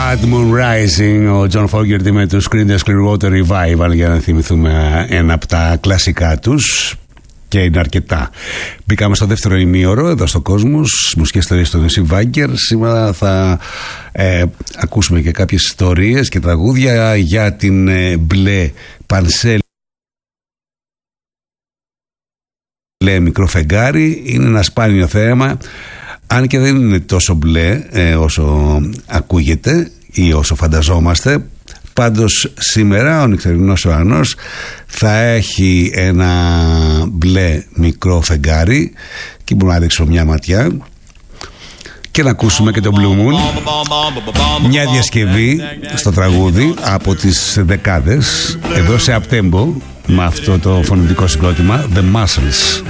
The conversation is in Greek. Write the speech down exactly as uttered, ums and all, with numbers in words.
Blood Moon Rising, ο John Fogerty με τους Creedence Clearwater Revival, για να θυμηθούμε ένα από τα κλασικά τους, και είναι αρκετά. Μπήκαμε στο δεύτερο ημίωρο εδώ στο Κόσμος, μουσικές ιστορίες του Νεσί Βάγκερ. Σήμερα θα ε, ακούσουμε και κάποιες ιστορίες και τραγούδια για την ε, μπλε πανσέλ, μπλε μικρό φεγγάρι. Είναι ένα σπάνιο θέμα, αν και δεν είναι τόσο μπλε ε, όσο ακούγεται ή όσο φανταζόμαστε. Πάντως σήμερα ο νυχτερινός ουρανός θα έχει ένα μπλε μικρό φεγγάρι και μπορούμε να ρίξουμε μια ματιά και να ακούσουμε και το Blue Moon, μια διασκευή στο τραγούδι από τις δεκάδες εδώ σε Απτέμπο, με αυτό το φωνητικό συγκρότημα The Muscles.